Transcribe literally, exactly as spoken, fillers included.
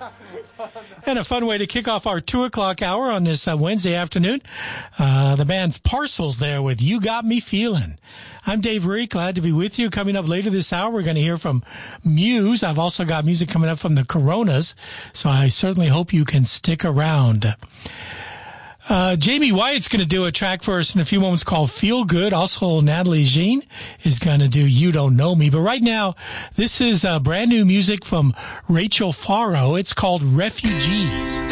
And a fun way to kick off our two o'clock hour on this uh, Wednesday afternoon. Uh, the band's Parcels there with You Got Me Feeling. I'm Dave Ree, glad to be with you. Coming up later this hour, we're going to hear from Muse. I've also got music coming up from the Coronas, so I certainly hope you can stick around. Uh, Jamie Wyatt's going to do a track for us in a few moments called Feel Good. Also, Natalie Jean is going to do You Don't Know Me. But right now, this is uh, brand new music from Rachel Faro. It's called Refugees.